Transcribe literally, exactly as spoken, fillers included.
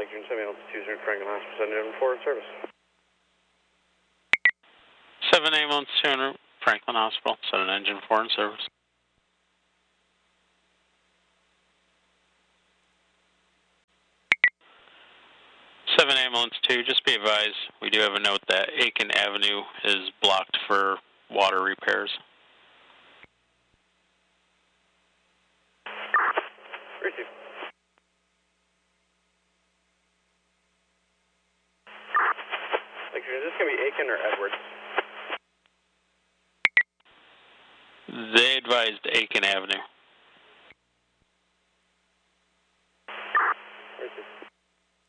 Lake June seven ambulance two zero Franklin Hospital, sending in forward service. seven ambulance two hundred Franklin Hospital, sending engine four in service. seven ambulance two, just be advised, we do have a note that Aiken Avenue is blocked for water repairs. Receive. Lake June, is this going to be Aiken or Edwards? They advised Aiken Avenue.